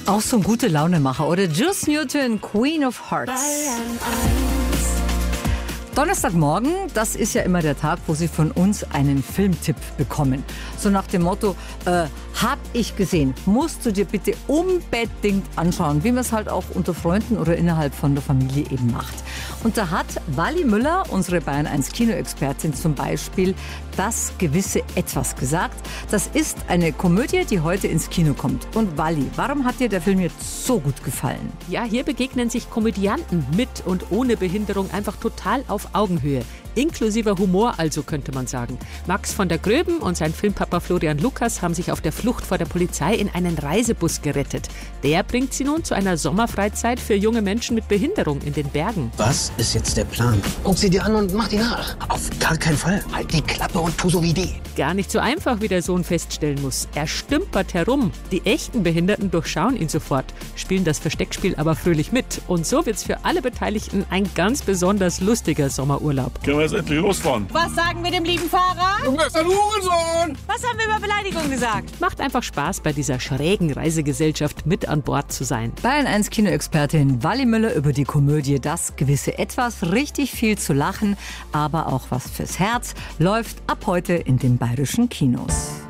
Auch so ein gute Launemacher, oder? Juice Newton, Queen of Hearts. Donnerstagmorgen, das ist ja immer der Tag, wo Sie von uns einen Filmtipp bekommen. So nach dem Motto, hab ich gesehen, musst du dir bitte unbedingt anschauen, wie man es halt auch unter Freunden oder innerhalb von der Familie eben macht. Und da hat Wally Müller, unsere Bayern 1 Kinoexpertin, zum Beispiel das gewisse Etwas gesagt. Das ist eine Komödie, die heute ins Kino kommt. Und Wally, warum hat dir der Film jetzt so gut gefallen? Ja, hier begegnen sich Komödianten mit und ohne Behinderung einfach total auf Augenhöhe. Inklusive Humor also, könnte man sagen. Max von der Gröben und sein Filmpapa Florian Lukas haben sich auf der Flucht vor der Polizei in einen Reisebus gerettet. Der bringt sie nun zu einer Sommerfreizeit für junge Menschen mit Behinderung in den Bergen. Was ist jetzt der Plan? Guck sie dir an und mach die nach. Auf gar keinen Fall. Halt die Klappe und tu so wie die. Gar nicht so einfach, wie der Sohn feststellen muss. Er stümpert herum. Die echten Behinderten durchschauen ihn sofort, spielen das Versteckspiel aber fröhlich mit. Und so wird's für alle Beteiligten ein ganz besonders lustiger Sommerurlaub. Können wir jetzt endlich losfahren? Was sagen wir dem lieben Fahrer? Du bist ein Hurensohn! Was haben wir über Beleidigung gesagt? Macht einfach Spaß, bei dieser schrägen Reisegesellschaft mit an Bord zu sein. Bayern 1 Kinoexpertin Wally Müller über die Komödie Das gewisse Etwas. Richtig viel zu lachen, aber auch was fürs Herz, läuft ab heute in den bayerischen Kinos.